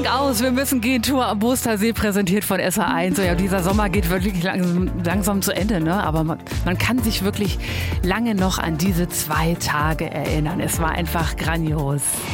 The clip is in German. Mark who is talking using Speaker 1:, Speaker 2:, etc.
Speaker 1: Steig aus, wir müssen gehen. Tour am Bostersee, präsentiert von SA1. So, ja, dieser Sommer geht wirklich langsam zu Ende, ne? Aber man kann sich wirklich lange noch an diese 2 Tage erinnern. Es war einfach grandios.